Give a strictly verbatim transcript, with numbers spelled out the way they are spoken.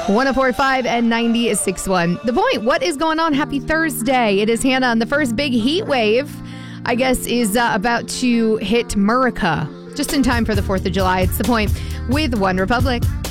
one oh four point five and ninety-six point one. The Point, what is going on? Happy Thursday. It is Hannah, and the first big heat wave, I guess, is uh, about to hit Murica just in time for the fourth of July. It's The Point with One Republic.